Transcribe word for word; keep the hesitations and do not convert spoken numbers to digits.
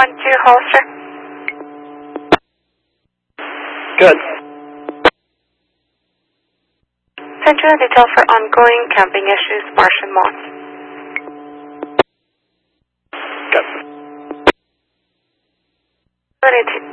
one two Hollister. Good. Send you the details for ongoing camping issues, marsh and moss. Good. Ready to